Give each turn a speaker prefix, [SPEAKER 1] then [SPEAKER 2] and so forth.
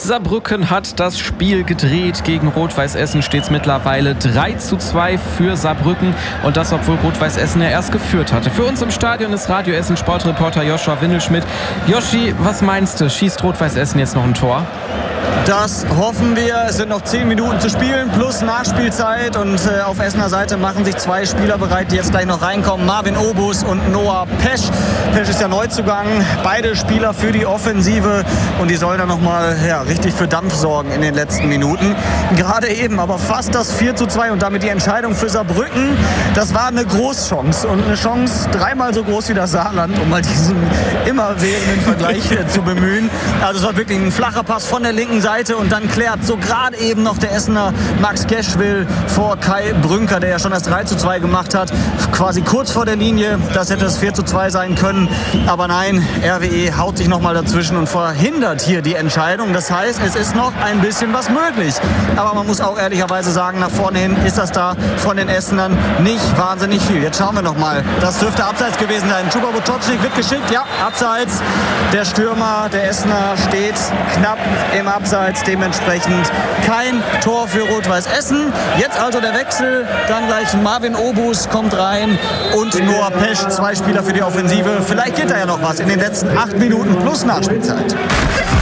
[SPEAKER 1] Saarbrücken hat das Spiel gedreht. Gegen Rot-Weiß Essen steht es mittlerweile 3:2 für Saarbrücken. Und das, obwohl Rot-Weiß Essen ja erst geführt hatte. Für uns im Stadion ist Radio Essen Sportreporter Joshua Windelschmidt. Joshi, was meinst du? Schießt Rot-Weiß Essen jetzt noch ein Tor?
[SPEAKER 2] Das hoffen wir. Es sind noch 10 Minuten zu spielen plus Nachspielzeit. Und auf Essener Seite machen sich 2 Spieler bereit, die jetzt gleich noch reinkommen. Marvin Obus und Noah Pesch. Pesch ist ja Neuzugang. Beide Spieler für die Offensive. Und die sollen dann nochmal richtig für Dampf sorgen in den letzten Minuten. Gerade eben aber fast das 4:2 und damit die Entscheidung für Saarbrücken. Das war eine Großchance. Und eine Chance 3-mal so groß wie das Saarland, um mal diesen immerwährenden Vergleich zu bemühen. Also es war wirklich ein flacher Pass von der linken Seite und dann klärt so gerade eben noch der Essener Max Geschwil vor Kai Brünker, der ja schon das 3:2 gemacht hat, quasi kurz vor der Linie. Das hätte das 4:2 sein können, aber nein, RWE haut sich nochmal dazwischen und verhindert hier die Entscheidung. Das heißt, es ist noch ein bisschen was möglich, aber man muss auch ehrlicherweise sagen, nach vorne hin ist das da von den Essenern nicht wahnsinnig viel. Jetzt schauen wir nochmal, das dürfte abseits gewesen sein. Chuba Butocnik wird geschickt, ja, abseits. Der Stürmer der Essener steht knapp im Abseits, dementsprechend kein Tor für Rot-Weiß Essen. Jetzt also der Wechsel, dann gleich Marvin Obus kommt rein und Noah Pesch, 2 Spieler für die Offensive. Vielleicht geht da ja noch was in den letzten 8 Minuten plus Nachspielzeit.